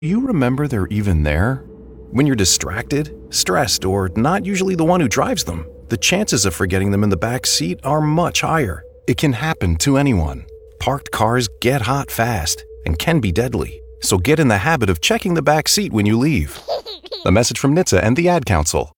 You remember they're even there? When you're distracted, stressed, or not usually the one who drives them, the chances of forgetting them in the back seat are much higher. It can happen to anyone. Parked cars get hot fast and can be deadly, so get in the habit of checking the back seat when you leave. A message from NHTSA and the Ad Council.